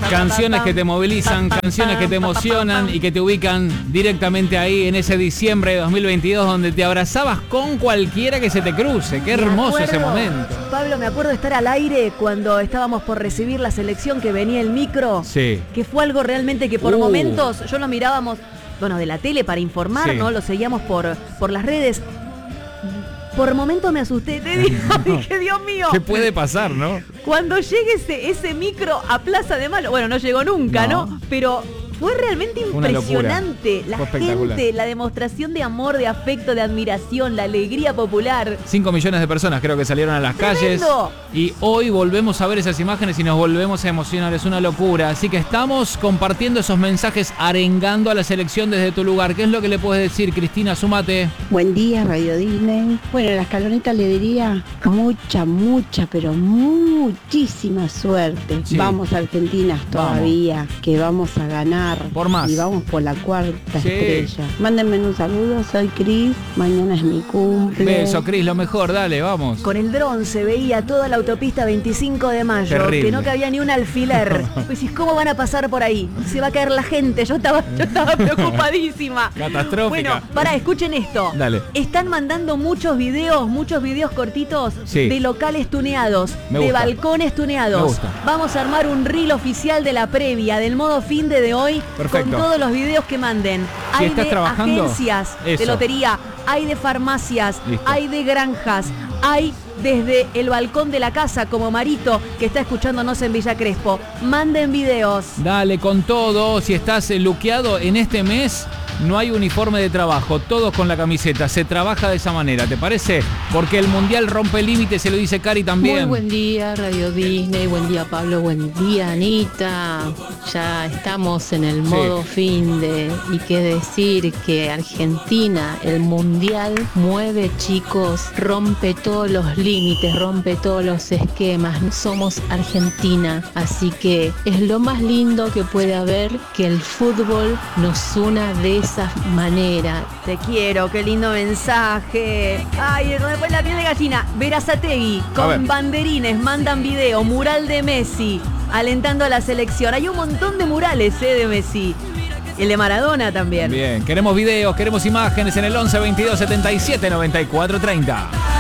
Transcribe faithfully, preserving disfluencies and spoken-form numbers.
Canciones que te movilizan, canciones que te emocionan y que te ubican directamente ahí en ese diciembre de dos mil veintidós donde te abrazabas con cualquiera que se te cruce. Qué hermoso ese momento. Pablo, me acuerdo de estar al aire cuando estábamos por recibir la selección, que venía el micro. Sí. Que fue algo realmente que por Uh. momentos yo lo mirábamos, bueno, de la tele para informar, Sí. ¿no? Lo seguíamos por, por las redes. Por momentos me asusté, te digo, dije, Dios mío. ¿Qué puede pasar, no? Cuando llegue ese, ese micro a Plaza de Mayo, bueno, no llegó nunca, ¿no? No. Pero fue realmente Una impresionante. locura. La Fue espectacular. gente, la demostración de amor, de afecto, de admiración, la alegría popular. Cinco millones de personas creo que salieron a las calles. ¡Tremendo! Y hoy volvemos a ver esas imágenes y nos volvemos a emocionar. Es una locura. Así que estamos compartiendo esos mensajes, arengando a la selección desde tu lugar. ¿Qué es lo que le puedes decir, Cristina? Súmate. Buen día, Radio Disney. Bueno, a la escaloneta le diría mucha, mucha, pero muchísima suerte. Sí. Vamos, Argentinas, todavía, que vamos a ganar. Por más. Y vamos por la cuarta Sí. estrella. Mándenme un saludo, soy Cris. Mañana es mi cumple. Beso, Cris, lo mejor. Dale, vamos. Con el dron se veía toda la autopista veinticinco de mayo, Terrible. que no cabía ni un alfiler. Pues decís, ¿cómo van a pasar por ahí? Se va a caer la gente. Yo estaba, yo estaba preocupadísima. Catastrófica. Bueno, pará, escuchen esto. Dale. Están mandando muchos videos, muchos videos cortitos Sí. de locales tuneados, Me de gusta. balcones tuneados. Me gusta. Vamos a armar un reel oficial de la previa, del modo fin de, de hoy, Perfecto. con todos los videos que manden. Si Hay estás de trabajando, agencias de eso. lotería, hay de farmacias, Listo. hay de granjas, hay desde el balcón de la casa, como Marito, que está escuchándonos en Villa Crespo. Manden videos. Dale con todo. Si estás eh, luqueado en este mes, no hay uniforme de trabajo. Todos con la camiseta. Se trabaja de esa manera. ¿Te parece? Porque el mundial rompe límites, se lo dice Cari también. Muy buen día, Radio Disney. Buen día, Pablo. Buen día, Anita. Ya estamos en el modo Sí. fin de... Y qué decir que Argentina, el mundial, mueve, chicos, rompe todos los límites, rompe todos los esquemas. Somos Argentina. Así que es lo más lindo que puede haber, que el fútbol nos una de esa manera. Te quiero, qué lindo mensaje. Ay, después la piel de gallina. Verazategui, A con ver. banderines, mandan video, mural de Messi, alentando a la selección. Hay un montón de murales, eh, de Messi. El de Maradona también. Bien, queremos videos, queremos imágenes en el once veintidós setenta y siete noventa y cuatro treinta.